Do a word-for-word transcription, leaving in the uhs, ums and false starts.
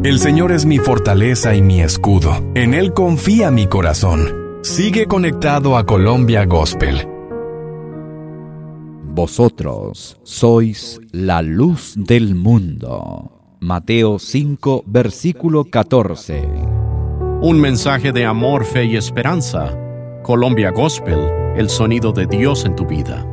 El Señor es mi fortaleza y mi escudo. En Él confía mi corazón. Sigue conectado a Colombia Gospel. Vosotros sois la luz del mundo. Mateo cinco, versículo catorce. Un mensaje de amor, fe y esperanza. Colombia Gospel, el sonido de Dios en tu vida.